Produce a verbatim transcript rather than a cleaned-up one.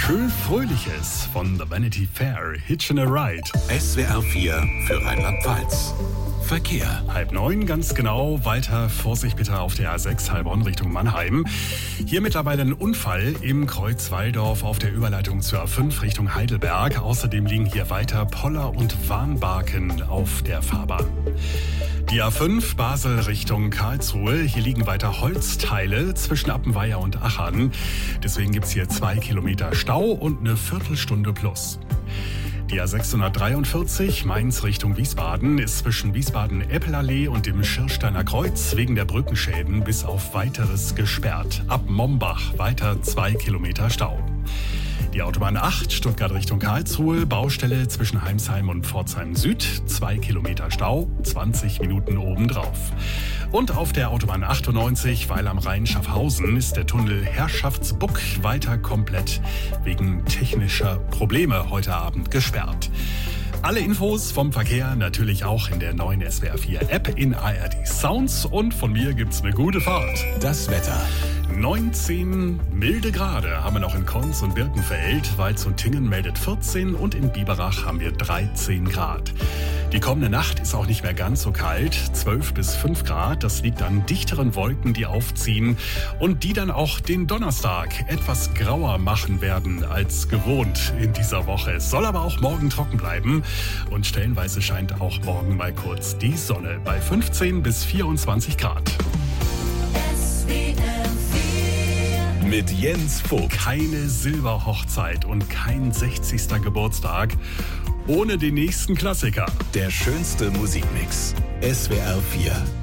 schön Fröhliches von The Vanity Fair, Hitchin' a Ride. S W R vier für Rheinland-Pfalz. Verkehr. Halb neun, ganz genau. Weiter Vorsicht bitte auf der A sechs Heilbronn Richtung Mannheim. Hier mittlerweile ein Unfall im Kreuz Walldorf auf der Überleitung zur A fünf Richtung Heidelberg. Außerdem liegen hier weiter Poller und Warnbarken auf der Fahrbahn. Die A fünf Basel Richtung Karlsruhe. Hier liegen weiter Holzteile zwischen Appenweier und Achern. Deswegen gibt's hier zwei Kilometer Stau und eine Viertelstunde plus. Die A sechshundertdreiundvierzig Mainz Richtung Wiesbaden ist zwischen Wiesbaden-Eppelallee und dem Schirsteiner Kreuz wegen der Brückenschäden bis auf Weiteres gesperrt. Ab Mombach weiter zwei Kilometer Stau. Die Autobahn acht Stuttgart Richtung Karlsruhe, Baustelle zwischen Heimsheim und Pforzheim Süd, zwei Kilometer Stau, zwanzig Minuten obendrauf. Und auf der Autobahn achtundneunzig Weil am Rhein Schaffhausen ist der Tunnel Herrschaftsbuck weiter komplett wegen technischer Probleme heute Abend gesperrt. Alle Infos vom Verkehr natürlich auch in der neuen S W R vier App in A R D Sounds und von mir gibt's eine gute Fahrt. Das Wetter. neunzehn milde Grade haben wir noch in Konz und Birkenfeld. Weiz und Tingen meldet vierzehn und in Biberach haben wir dreizehn Grad. Die kommende Nacht ist auch nicht mehr ganz so kalt, zwölf bis fünf Grad. Das liegt an dichteren Wolken, die aufziehen und die dann auch den Donnerstag etwas grauer machen werden als gewohnt in dieser Woche. Es soll aber auch morgen trocken bleiben und stellenweise scheint auch morgen mal kurz die Sonne bei fünfzehn bis vierundzwanzig Grad. Mit Jens Vogt. Keine Silberhochzeit und kein sechzigsten Geburtstag ohne den nächsten Klassiker. Der schönste Musikmix. S W R vier.